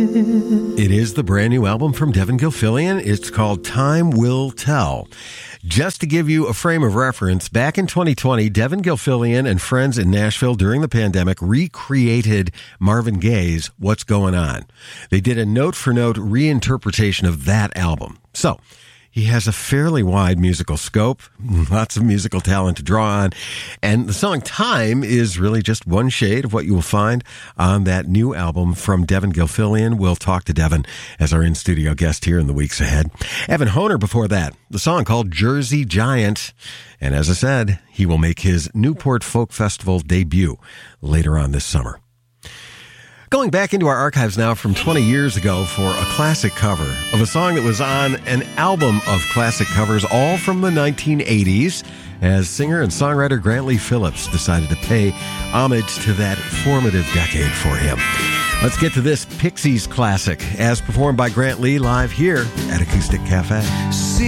It is the brand new album from Devin Gilfillian. It's called Time Will Tell. Just to give you a frame of reference, back in 2020, Devin Gilfillian and friends in Nashville during the pandemic recreated Marvin Gaye's What's Going On. They did a note-for-note reinterpretation of that album. So, he has a fairly wide musical scope, lots of musical talent to draw on, and the song Time is really just one shade of what you will find on that new album from Devin Gilfillian. We'll talk to Devin as our in-studio guest here in the weeks ahead. Evan Honer before that, the song called Jersey Giant, and as I said, he will make his Newport Folk Festival debut later on this summer. Going back into our archives now from 20 years ago for a classic cover of a song that was on an album of classic covers, all from the 1980s, as singer and songwriter Grant Lee Phillips decided to pay homage to that formative decade for him. Let's get to this Pixies classic, as performed by Grant Lee live here at Acoustic Cafe.